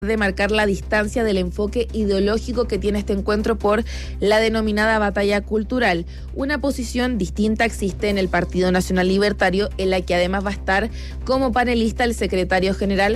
de marcar la distancia del enfoque ideológico que tiene este encuentro por la denominada batalla cultural. Una posición distinta existe en el Partido Nacional Libertario, en la que además va a estar como panelista el secretario general